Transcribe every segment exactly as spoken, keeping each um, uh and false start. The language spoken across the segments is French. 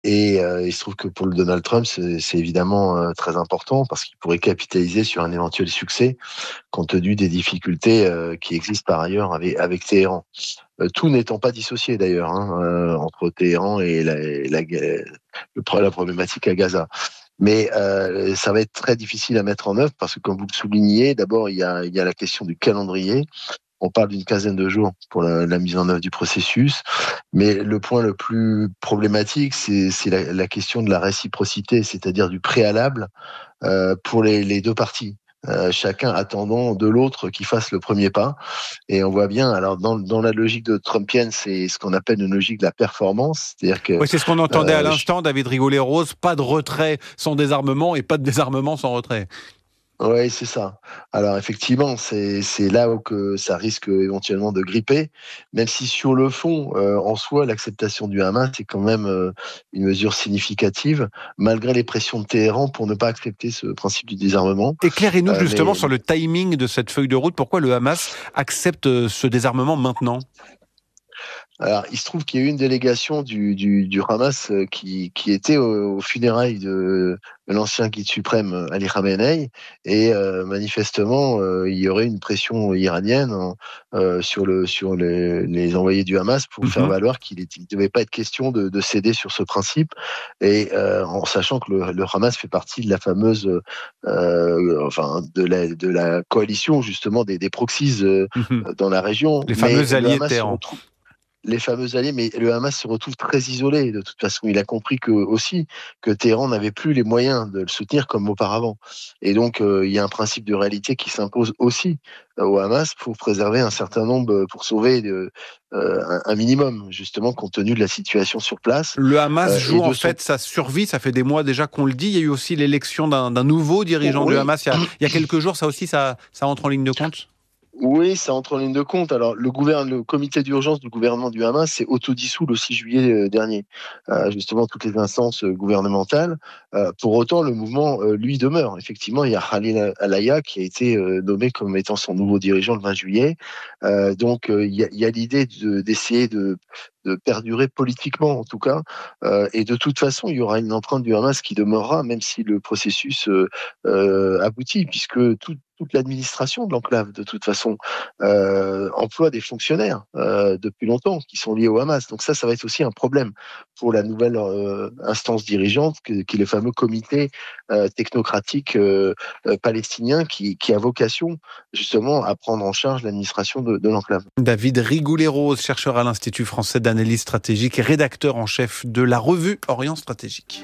Et euh, il se trouve que pour le Donald Trump, c'est, c'est évidemment euh, très important parce qu'il pourrait capitaliser sur un éventuel succès compte tenu des difficultés euh, qui existent par ailleurs avec, avec Téhéran. Euh, tout n'étant pas dissocié d'ailleurs hein, euh, entre Téhéran et la, la, le, la problématique à Gaza. Mais euh, ça va être très difficile à mettre en œuvre parce que, comme vous le soulignez, d'abord il y a, il y a la question du calendrier. On parle d'une quinzaine de jours pour la, la mise en œuvre du processus, mais le point le plus problématique, c'est, c'est la, la question de la réciprocité, c'est-à-dire du préalable euh, pour les, les deux parties. Euh, chacun attendant de l'autre qu'il fasse le premier pas. Et on voit bien, alors dans, dans la logique de Trumpienne, c'est ce qu'on appelle une logique de la performance. C'est-à-dire que, oui, c'est ce qu'on entendait euh, à l'instant, je... David Rigoulet-Rose, pas de retrait sans désarmement et pas de désarmement sans retrait. Oui, c'est ça. Alors effectivement, c'est c'est là où que ça risque éventuellement de gripper, même si sur le fond, euh, en soi, l'acceptation du Hamas est quand même euh, une mesure significative, malgré les pressions de Téhéran pour ne pas accepter ce principe du désarmement. Éclairez-nous euh, justement mais... sur le timing de cette feuille de route. Pourquoi le Hamas accepte ce désarmement maintenant ? Alors, il se trouve qu'il y a eu une délégation du, du, du Hamas qui, qui était aux, aux funérailles de, de l'ancien guide suprême Ali Khamenei, et euh, manifestement, euh, il y aurait une pression iranienne euh, sur, le, sur les, les envoyés du Hamas pour mm-hmm. faire valoir qu'il ne devait pas être question de, de céder sur ce principe, et euh, en sachant que le, le Hamas fait partie de la fameuse, euh, enfin, de la, de la coalition justement des, des proxies euh, mm-hmm. dans la région. Les fameux alliés de Téhéran. Les fameux alliés, mais le Hamas se retrouve très isolé. De toute façon, il a compris que aussi que Téhéran n'avait plus les moyens de le soutenir comme auparavant. Et donc, euh, il y a un principe de réalité qui s'impose aussi euh, au Hamas pour préserver un certain nombre, pour sauver de, euh, un, un minimum, justement, compte tenu de la situation sur place. Le Hamas euh, joue en fait son... sa survie. Ça fait des mois déjà qu'on le dit. Il y a eu aussi l'élection d'un, d'un nouveau dirigeant oui. du Hamas il y, a, il y a quelques jours. Ça aussi, ça, ça entre en ligne de compte ? Oui, ça entre en ligne de compte. Alors, le, gouverne, le comité d'urgence du gouvernement du Hamas s'est autodissous le six juillet dernier. Euh, justement, toutes les instances gouvernementales. Euh, pour autant, le mouvement, euh, lui, demeure. Effectivement, il y a Khalil Alaya qui a été euh, nommé comme étant son nouveau dirigeant le vingt juillet. Euh, donc, euh, il y a, il y a l'idée de, d'essayer de de perdurer politiquement en tout cas, euh, et de toute façon il y aura une empreinte du Hamas qui demeurera même si le processus euh, euh, aboutit, puisque tout, toute l'administration de l'enclave de toute façon euh, emploie des fonctionnaires euh, depuis longtemps qui sont liés au Hamas, donc ça ça va être aussi un problème pour la nouvelle euh, instance dirigeante qui, qui est le fameux comité euh, technocratique euh, euh, palestinien qui, qui a vocation justement à prendre en charge l'administration de, de l'enclave. David Rigoulet-Rose, chercheur à l'Institut français d'analyse stratégique et rédacteur en chef de la revue Orient Stratégique.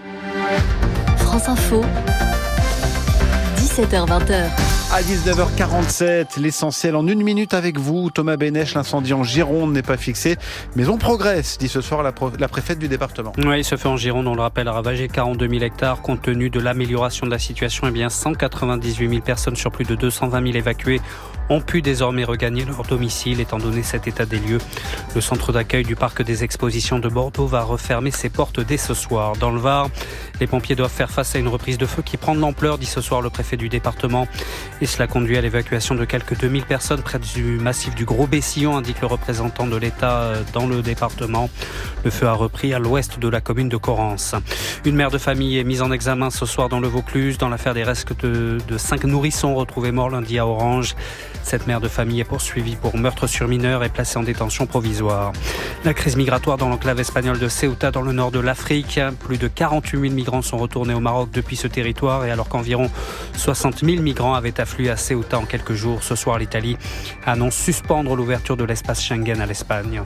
France Info, dix-sept heures vingt. À dix-neuf heures quarante-sept, l'essentiel en une minute avec vous. Thomas Bénèche, l'incendie en Gironde n'est pas fixé, mais on progresse, dit ce soir la, pro- la préfète du département. Oui, ce feu en Gironde, on le rappelle, a ravagé quarante-deux mille hectares. Compte tenu de l'amélioration de la situation, eh bien cent quatre-vingt-dix-huit mille personnes sur plus de deux cent vingt mille évacuées ont pu désormais regagner leur domicile. Étant donné cet état des lieux, le centre d'accueil du parc des expositions de Bordeaux va refermer ses portes dès ce soir. Dans le Var, les pompiers doivent faire face à une reprise de feu qui prend de l'ampleur, dit ce soir le préfet du département. Et cela conduit à l'évacuation de quelques deux mille personnes près du massif du Gros-Bessillon, indique le représentant de l'État dans le département. Le feu a repris à l'ouest de la commune de Corrence. Une mère de famille est mise en examen ce soir dans le Vaucluse dans l'affaire des restes de, de cinq nourrissons retrouvés morts lundi à Orange. Cette mère de famille est poursuivie pour meurtre sur mineur et placée en détention provisoire. La crise migratoire dans l'enclave espagnole de Ceuta dans le nord de l'Afrique. Plus de quarante-huit mille migrants sont retournés au Maroc depuis ce territoire, et alors qu'environ soixante mille migrants avaient afflué à Ceuta en quelques jours, ce soir l'Italie annonce suspendre l'ouverture de l'espace Schengen à l'Espagne.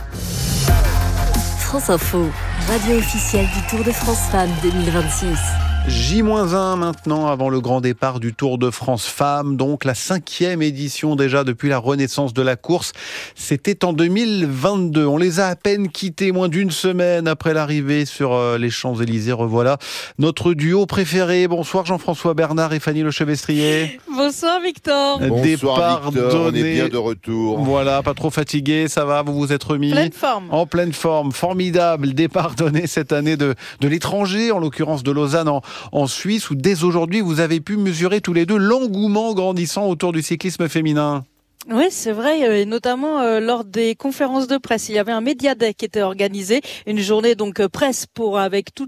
France Info, radio officielle du Tour de France Femmes deux mille vingt-six. J un maintenant, avant le grand départ du Tour de France Femmes, donc la cinquième édition déjà depuis la renaissance de la course. C'était en deux mille vingt-deux. On les a à peine quittés, moins d'une semaine après l'arrivée sur les Champs-Élysées. Revoilà notre duo préféré. Bonsoir Jean-François Bernard et Fanny Lechevestrier. Bonsoir Victor. Bonsoir Départ Victor, donné. on est bien de retour. Voilà, pas trop fatigué, ça va, vous vous êtes remis. Pleine forme. En pleine forme, formidable. Départ donné cette année de, de l'étranger, en l'occurrence de Lausanne en, en Suisse, où dès aujourd'hui vous avez pu mesurer tous les deux l'engouement grandissant autour du cyclisme féminin. Oui, c'est vrai, et notamment euh, lors des conférences de presse. Il y avait un média day qui était organisé, une journée donc presse pour avec toutes